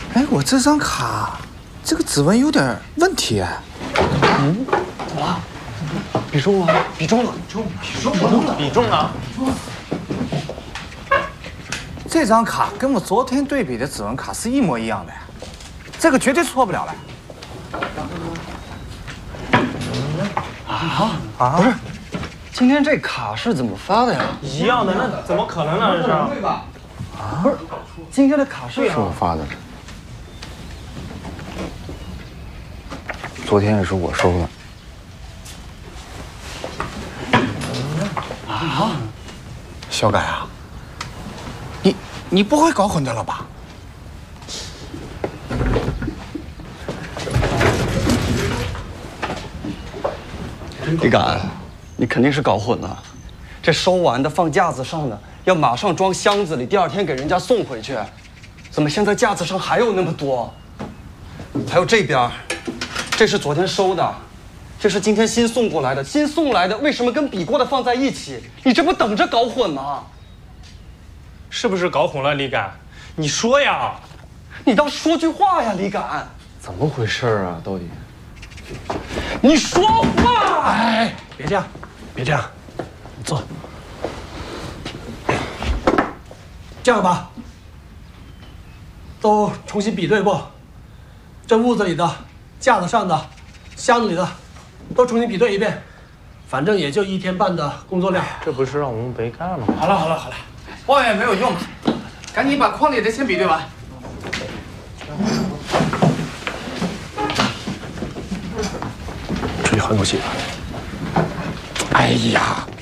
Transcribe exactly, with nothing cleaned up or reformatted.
哎，我这张卡，这个指纹有点问题哎。 嗯，怎么了？比中了，比中了，比中，比中了， 比中了。 这张卡跟我昨天对比的指纹卡是一模一样的，这个绝对错不了了。 啊啊！不是，今天这卡是怎么发的呀？ 一样的，那怎么可能呢？这是？ 对吧？啊，不是，今天的卡是是我发的，昨天也是我收的。 啊！小改啊，你你不会搞混的了吧？ 李敢，你肯定是搞混了。这收完的放架子上的，要马上装箱子里，第二天给人家送回去。怎么现在架子上还有那么多？还有这边，这是昨天收的，这是今天新送过来的。新送来的为什么跟比过的放在一起？你这不等着搞混吗？ 是不是搞混了，李敢？你说呀！ 你倒说句话呀，李敢！ 怎么回事啊？到底？ 你说话！ 哎，别这样，别这样，你坐。这样吧，都重新比对过，这屋子里的、架子上的、箱子里的，都重新比对一遍。反正也就一天半的工作量， 这不是让我们白干了吗？ 好了好了好了，抱怨没有用，赶紧把框里的先比对完。 出去喘口气吧。 哎呀，